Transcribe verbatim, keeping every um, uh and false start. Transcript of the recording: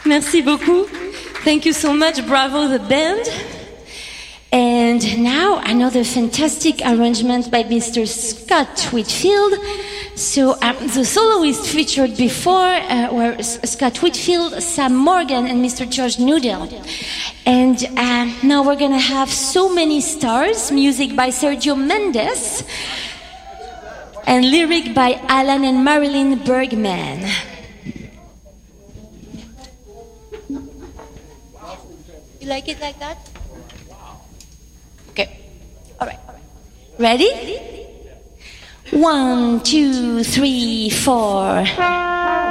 Merci beaucoup. Thank you so much. Bravo, the band. And now another fantastic arrangement by Mister Scott Whitfield. So um, the soloists featured before uh, were S- Scott Whitfield, Sam Morgan, and Mister George Nudell. And uh, now we're gonna have So Many Stars, music by Sergio Mendes, and lyric by Alan and Marilyn Bergman. You like it like that? Okay. All right. All right. Ready? One, two, three, four.